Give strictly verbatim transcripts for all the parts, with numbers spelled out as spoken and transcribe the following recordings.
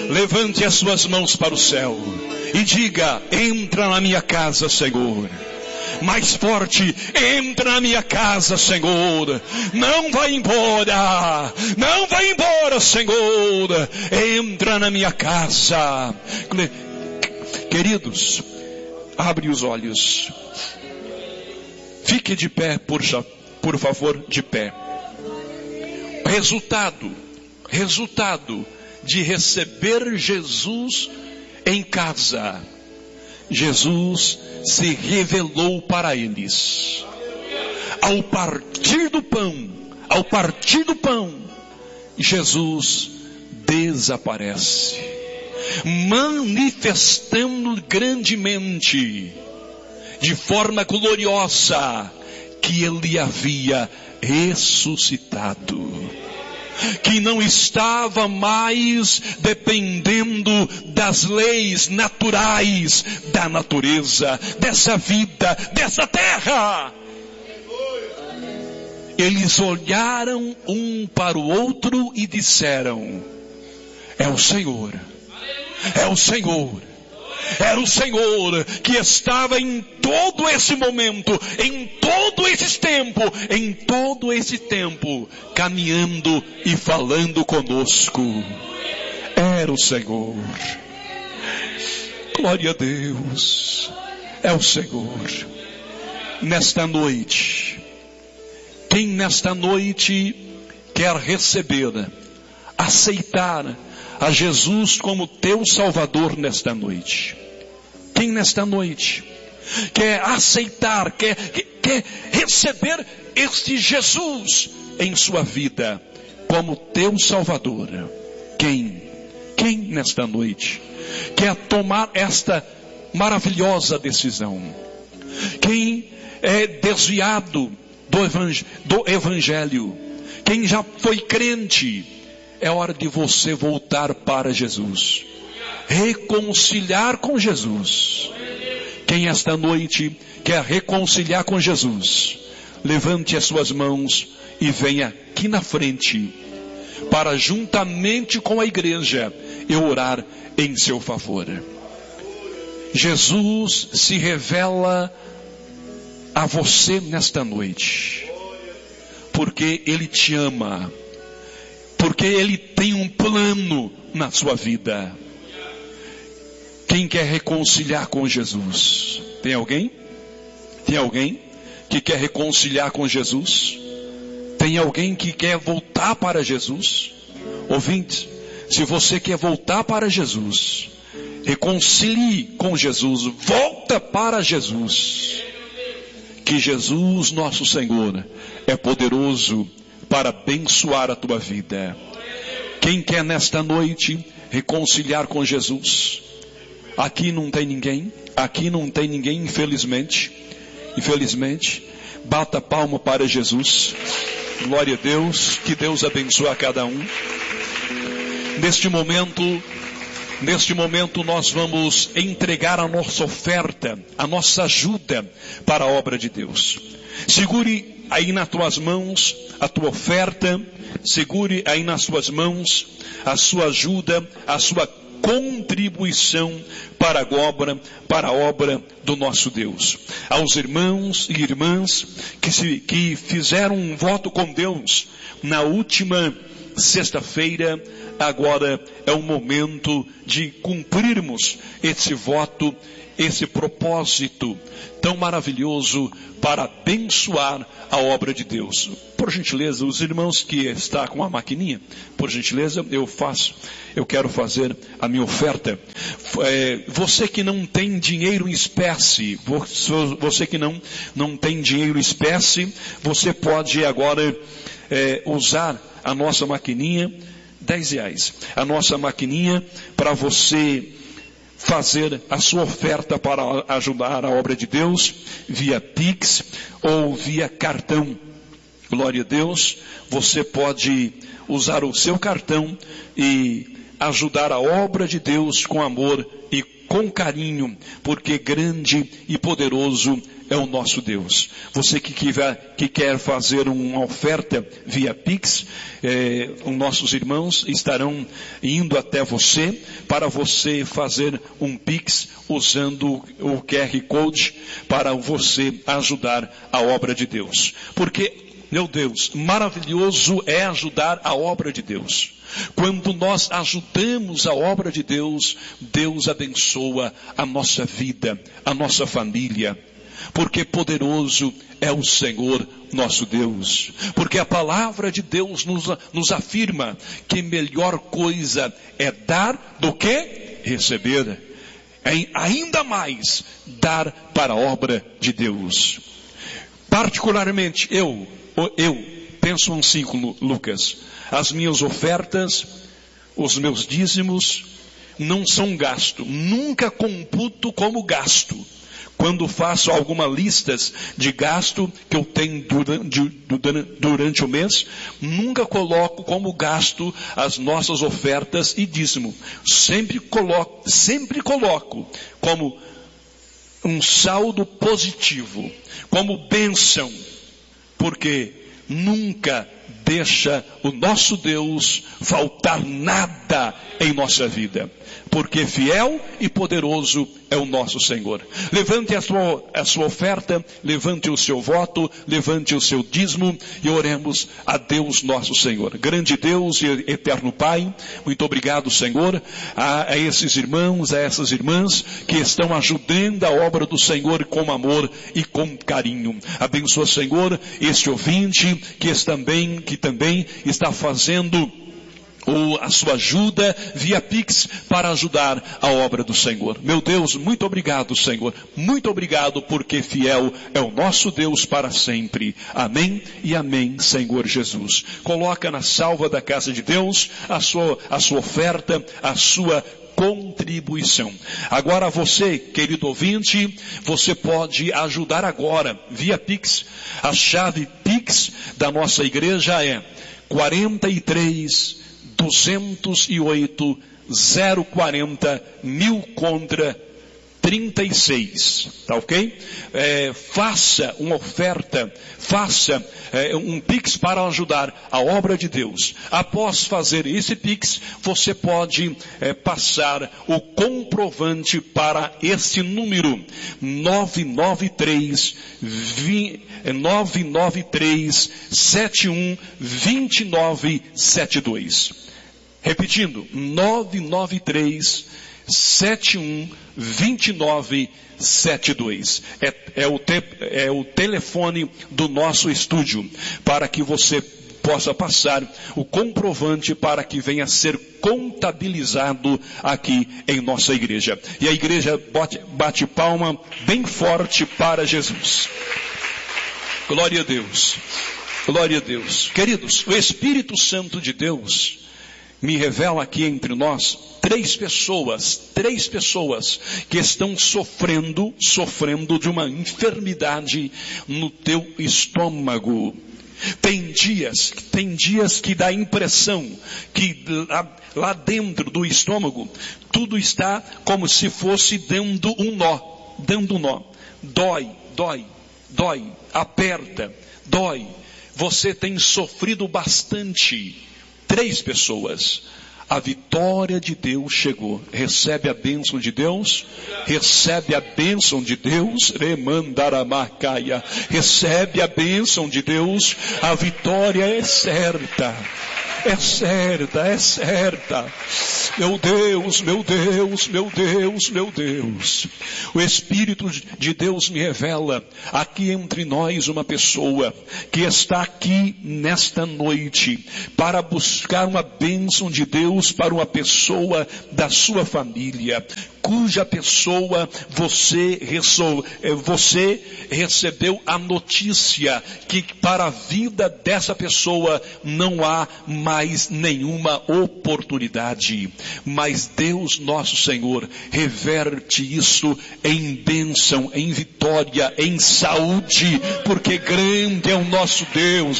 Levante as suas mãos para o céu e diga: entra na minha casa, Senhor. Mais forte: entra na minha casa, Senhor. Não vai embora, não vai embora, Senhor. Entra na minha casa. Queridos, abre os olhos. Fique de pé, por, por favor, de pé. Resultado, resultado de receber Jesus em casa. Jesus se revelou para eles. Ao partir do pão, ao partir do pão, Jesus desaparece, manifestando grandemente, de forma gloriosa, que ele havia ressuscitado, que não estava mais dependendo das leis naturais da natureza, dessa vida, dessa terra. Eles olharam um para o outro e disseram: é o Senhor, é o Senhor. Era o Senhor que estava em todo esse momento, em todo esse tempo, em todo esse tempo, caminhando e falando conosco. Era o Senhor. Glória a Deus. É o Senhor. Nesta noite, quem nesta noite quer receber, aceitar a Jesus como teu Salvador nesta noite? Quem nesta noite quer aceitar, quer, quer, quer receber este Jesus em sua vida como teu Salvador? Quem? Quem nesta noite quer tomar esta maravilhosa decisão? Quem é desviado do evangelho, do evangelho? Quem já foi crente? É hora de você voltar para Jesus, reconciliar com Jesus. Quem esta noite quer reconciliar com Jesus, levante as suas mãos e venha aqui na frente, para juntamente com a igreja eu orar em seu favor. Jesus se revela a você nesta noite, porque Ele te ama, porque Ele tem um plano na sua vida. Quem quer reconciliar com Jesus? Tem alguém? Tem alguém que quer reconciliar com Jesus? Tem alguém que quer voltar para Jesus? Ouvinte, se você quer voltar para Jesus, reconcilie com Jesus, volta para Jesus. Que Jesus, nosso Senhor, é poderoso para abençoar a tua vida. Quem quer nesta noite reconciliar com Jesus? Aqui não tem ninguém, aqui não tem ninguém, infelizmente, infelizmente, bata a palma para Jesus. Glória a Deus, que Deus abençoe a cada um. Neste momento, neste momento nós vamos entregar a nossa oferta, a nossa ajuda para a obra de Deus. Segure aí nas tuas mãos a tua oferta, segure aí nas tuas mãos a sua ajuda, a sua contribuição para a obra, para a obra do nosso Deus. Aos irmãos e irmãs que, se, que fizeram um voto com Deus na última sexta-feira, agora é o momento de cumprirmos esse voto, esse propósito tão maravilhoso para abençoar a obra de Deus. Por gentileza, os irmãos que estão com a maquininha, por gentileza, eu faço, eu quero fazer a minha oferta. É, você que não tem dinheiro em espécie, você que não, não tem dinheiro em espécie, você pode agora é, usar a nossa maquininha, dez reais, a nossa maquininha para você fazer a sua oferta para ajudar a obra de Deus, via Pix ou via cartão. Glória a Deus, você pode usar o seu cartão e ajudar a obra de Deus com amor e com carinho, porque grande e poderoso é o nosso Deus. Você que quer, que quer fazer uma oferta via Pix, eh, os nossos irmãos estarão indo até você, para você fazer um Pix usando o Q R Code, para você ajudar a obra de Deus. Porque, meu Deus, maravilhoso é ajudar a obra de Deus. Quando nós ajudamos a obra de Deus, Deus abençoa a nossa vida, a nossa família. Porque poderoso é o Senhor nosso Deus. Porque a palavra de Deus nos, nos afirma que melhor coisa é dar do que receber. É ainda mais dar para a obra de Deus. Particularmente eu, eu penso assim, Lucas. As minhas ofertas, os meus dízimos não são gasto. Nunca computo como gasto. Quando faço algumas listas de gasto que eu tenho durante, durante o mês, nunca coloco como gasto as nossas ofertas e dízimo. Sempre coloco, sempre coloco como um saldo positivo, como bênção, porque nunca deixa o nosso Deus faltar nada em nossa vida. Porque fiel e poderoso é o nosso Senhor. Levante a sua, a sua oferta, levante o seu voto, levante o seu dízimo e oremos a Deus nosso Senhor. Grande Deus e eterno Pai, muito obrigado, Senhor, a, a esses irmãos, a essas irmãs que estão ajudando a obra do Senhor com amor e com carinho. Abençoa, Senhor, este ouvinte que, também, que também está fazendo ou a sua ajuda via Pix para ajudar a obra do Senhor. Meu Deus, muito obrigado, Senhor. Muito obrigado porque fiel é o nosso Deus para sempre. Amém e amém, Senhor Jesus. Coloca na salva da casa de Deus a sua, a sua oferta, a sua contribuição. Agora você, querido ouvinte, você pode ajudar agora via Pix. A chave Pix da nossa igreja é quarenta e três duzentos e oito zero quarenta mil contra trinta e seis, tá ok? É, faça uma oferta, faça é, um Pix para ajudar a obra de Deus. Após fazer esse Pix, você pode é, passar o comprovante para esse número nove nove três sete um dois nove sete dois. Repetindo, nove nove três sete um dois nove sete dois. É, é, o te, é o telefone do nosso estúdio, para que você possa passar o comprovante para que venha a ser contabilizado aqui em nossa igreja. E a igreja bate, bate palma bem forte para Jesus. Glória a Deus. Glória a Deus. Queridos, o Espírito Santo de Deus me revela aqui entre nós três pessoas, três pessoas que estão sofrendo, sofrendo de uma enfermidade no teu estômago. Tem dias, tem dias que dá a impressão que lá, lá dentro do estômago tudo está como se fosse dando um nó, dando um nó. Dói, dói, dói, aperta, dói. Você tem sofrido bastante. Três pessoas. A vitória de Deus chegou. Recebe a bênção de Deus. Recebe a bênção de Deus. Remandaramacaia. Recebe a bênção de Deus. A vitória é certa. É certa, é certa. Meu Deus, meu Deus, meu Deus, meu Deus. O Espírito de Deus me revela aqui entre nós uma pessoa que está aqui nesta noite para buscar uma bênção de Deus para uma pessoa da sua família, cuja pessoa você, você recebeu a notícia que para a vida dessa pessoa não há mais nenhuma oportunidade. mas Deus nosso Senhor reverte isso em bênção, em vitória, em saúde, porque grande é o nosso Deus.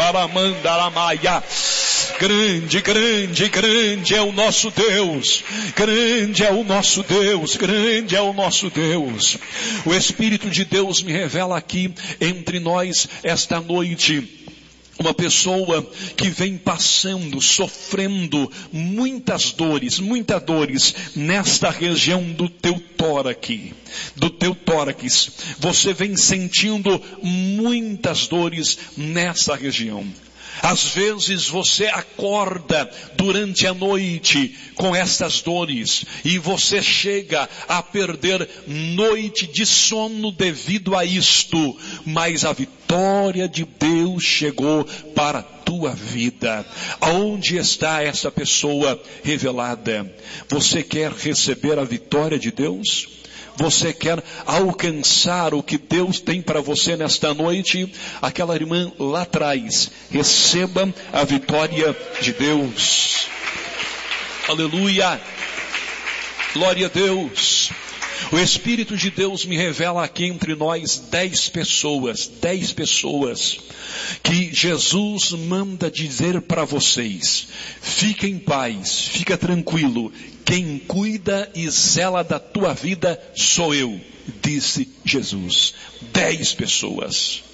Grande, grande, grande é o nosso Deus, grande é o nosso Deus, grande é o nosso Deus. O Espírito de Deus me revela aqui entre nós esta noite uma pessoa que vem passando, sofrendo muitas dores, muitas dores nesta região do teu tórax, do teu tórax. Você vem sentindo muitas dores nessa região. Às vezes você acorda durante a noite com essas dores e você chega a perder noite de sono devido a isto, mas a vitória de Deus chegou para a tua vida. Aonde está essa pessoa revelada? Você quer receber a vitória de Deus? Você quer alcançar o que Deus tem para você nesta noite? Aquela irmã lá atrás, receba a vitória de Deus. Aleluia! Glória a Deus! O Espírito de Deus me revela aqui entre nós dez pessoas, dez pessoas, que Jesus manda dizer para vocês: fica em paz, fica tranquilo, quem cuida e zela da tua vida sou eu, disse Jesus. Dez pessoas.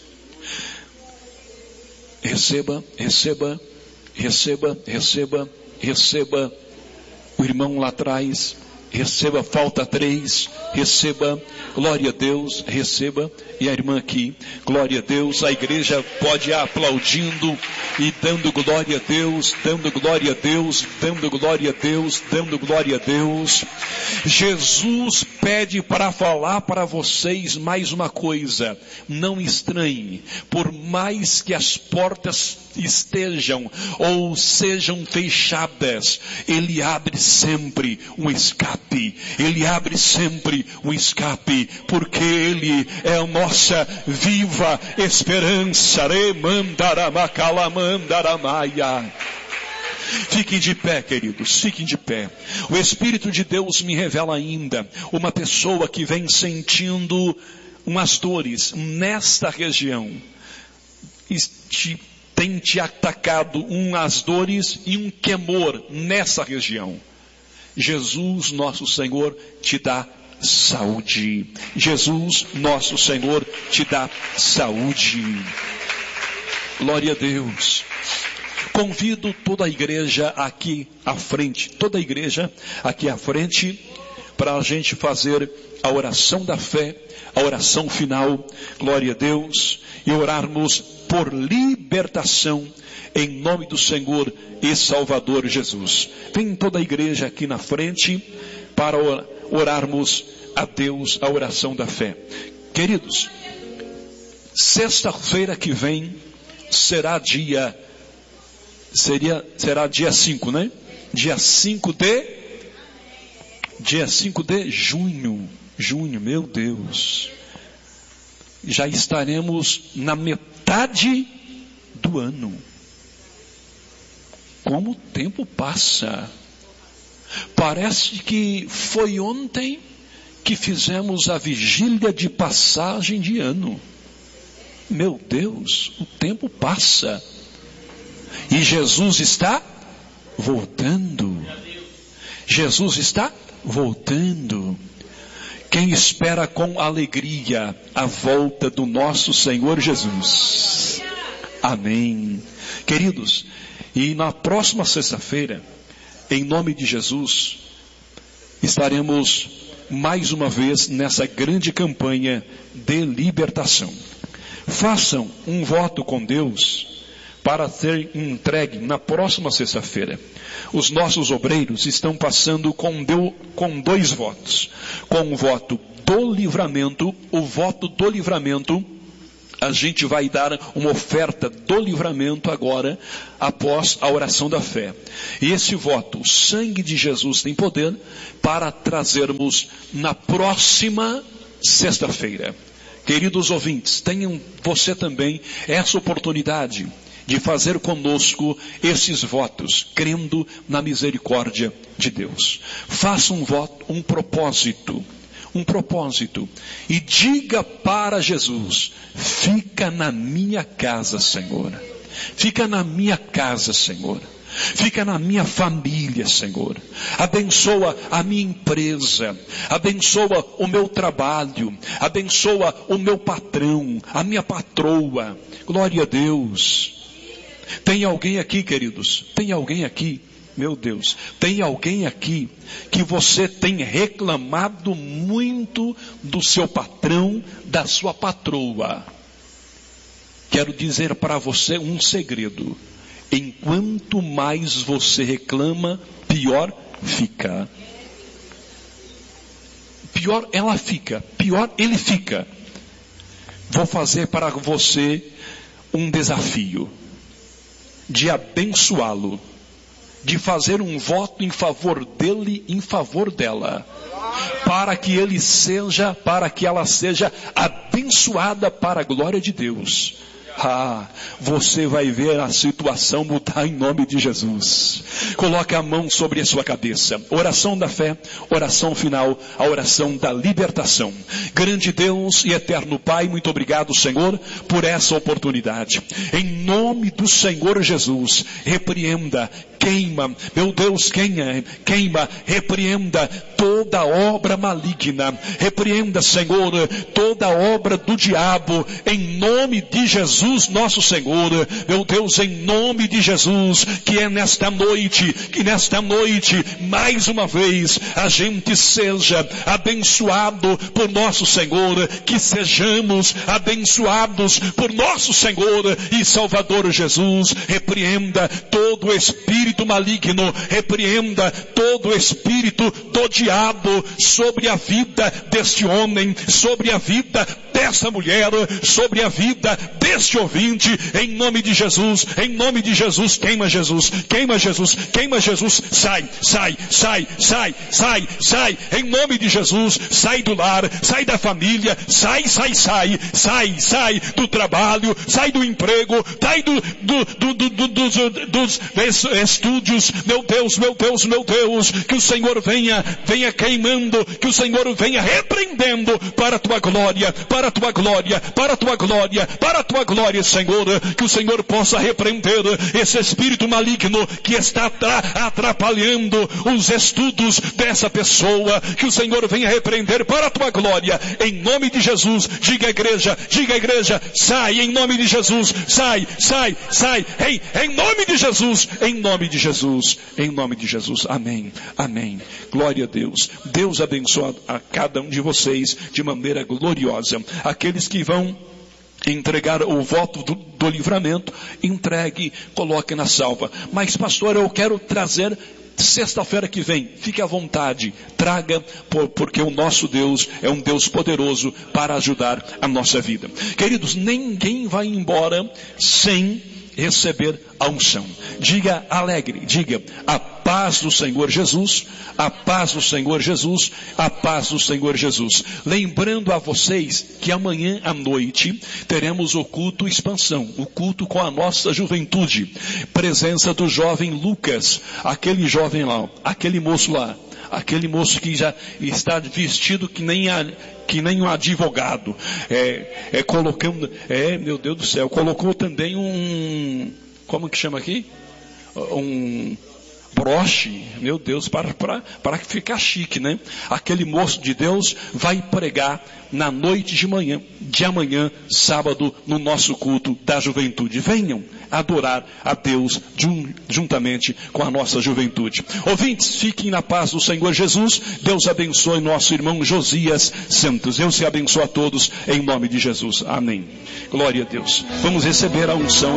Receba, receba, receba, receba, receba. O irmão lá atrás, receba, falta três, receba, glória a Deus, receba. E a irmã aqui, glória a Deus. A igreja pode ir aplaudindo e dando glória a Deus, dando glória a Deus, dando glória a Deus, dando glória a Deus. Jesus pede para falar para vocês mais uma coisa: não estranhe, por mais que as portas estejam ou sejam fechadas, Ele abre sempre um escape, Ele abre sempre um escape, porque Ele é a nossa viva esperança. Fiquem de pé, queridos, fiquem de pé. O Espírito de Deus me revela ainda uma pessoa que vem sentindo umas dores nesta região. Este tem te atacado umas dores e um queimor nessa região. Jesus, nosso Senhor, te dá saúde. Jesus, nosso Senhor, te dá saúde. Glória a Deus. Convido toda a igreja aqui à frente, toda a igreja aqui à frente, para a gente fazer a oração da fé, a oração final, glória a Deus, e orarmos por libertação, em nome do Senhor e Salvador Jesus. Vem toda a igreja aqui na frente, para orarmos a Deus a oração da fé. Queridos, sexta-feira que vem será dia, seria, será dia cinco, né? Dia cinco de, dia cinco de junho, junho, meu Deus. Já estaremos na metade do ano. Como o tempo passa. Parece que foi ontem que fizemos a vigília de passagem de ano. Meu Deus, o tempo passa. E Jesus está voltando. Jesus está voltando. Quem espera com alegria a volta do nosso Senhor Jesus? Amém. Queridos, e na próxima sexta-feira, em nome de Jesus, estaremos mais uma vez nessa grande campanha de libertação. Façam um voto com Deus para ser entregue na próxima sexta-feira. Os nossos obreiros estão passando com, Deus, com dois votos. Com o voto do livramento, o voto do livramento, a gente vai dar uma oferta do livramento agora, após a oração da fé. E esse voto, o sangue de Jesus tem poder para trazermos na próxima sexta-feira. Queridos ouvintes, tenham você também essa oportunidade de fazer conosco esses votos, crendo na misericórdia de Deus. Faça um voto, um propósito, um propósito, e diga para Jesus: fica na minha casa, Senhor. Fica na minha casa, Senhor. Fica na minha família, Senhor. Abençoa a minha empresa. Abençoa o meu trabalho. Abençoa o meu patrão, a minha patroa. Glória a Deus. Tem alguém aqui, queridos? Tem alguém aqui? Meu Deus, tem alguém aqui que você tem reclamado muito do seu patrão, da sua patroa? Quero dizer para você um segredo: enquanto mais você reclama, pior fica. Pior ela fica, pior ele fica. Vou fazer para você um desafio de abençoá-lo, de fazer um voto em favor dele, em favor dela, para que ele seja, para que ela seja abençoada para a glória de Deus. Ah, você vai ver a situação mudar em nome de Jesus. Coloque a mão sobre a sua cabeça. Oração da fé, oração final, a oração da libertação. Grande Deus e eterno Pai, muito obrigado, Senhor, por essa oportunidade. Em nome do Senhor Jesus, repreenda, queima, meu Deus, queima, queima, repreenda toda obra maligna. Repreenda, Senhor, toda obra do diabo, em nome de Jesus nosso Senhor. Meu Deus, em nome de Jesus, que é nesta noite, que nesta noite, mais uma vez, a gente seja abençoado por nosso Senhor, que sejamos abençoados por nosso Senhor e Salvador Jesus. Repreenda todo espírito maligno, repreenda todo espírito do diabo sobre a vida deste homem, sobre a vida dessa mulher, sobre a vida deste ouvinte, em nome de Jesus, em nome de Jesus. Queima Jesus, queima Jesus, queima Jesus. Sai, sai, sai, sai, sai, sai, em nome de Jesus. Sai do lar, sai da família, sai, sai, sai, sai, sai do trabalho, sai do emprego, sai do, do, do, do, do, dos, dos estúdios. Meu Deus, meu Deus, meu Deus, que o Senhor venha, venha queimando, que o Senhor venha repreendendo para a tua glória, para a tua glória, para a tua glória, para a tua glória, Senhor, que o Senhor possa repreender esse espírito maligno que está atrapalhando os estudos dessa pessoa, que o Senhor venha repreender para a tua glória, em nome de Jesus. Diga a igreja, diga a igreja, sai em nome de Jesus, sai, sai, sai, em, em nome de Jesus, em nome de Jesus, em nome de Jesus, amém, amém, glória a Deus. Deus abençoe a cada um de vocês de maneira gloriosa. Aqueles que vão entregar o voto do, do livramento, entregue, coloque na salva. Mas pastor, eu quero trazer sexta-feira que vem. Fique à vontade, traga, por, porque o nosso Deus é um Deus poderoso para ajudar a nossa vida. Queridos, ninguém vai embora sem receber a unção. Diga alegre, diga a paz do Senhor Jesus, a paz do Senhor Jesus, a paz do Senhor Jesus. Lembrando a vocês que amanhã à noite teremos o culto expansão, o culto com a nossa juventude. Presença do jovem Lucas, aquele jovem lá, aquele moço lá, aquele moço que já está vestido que nem a que nem um advogado, é, é colocando, é, meu Deus do céu, colocou também um, como que chama aqui? Um broche, meu Deus, para, para, para ficar chique, né? Aquele moço de Deus vai pregar na noite de manhã, de amanhã, sábado, no nosso culto da juventude. Venham adorar a Deus jun, juntamente com a nossa juventude. Ouvintes, fiquem na paz do Senhor Jesus. Deus abençoe nosso irmão Josias Santos. Deus se abençoe a todos em nome de Jesus. Amém. Glória a Deus. Vamos receber a unção.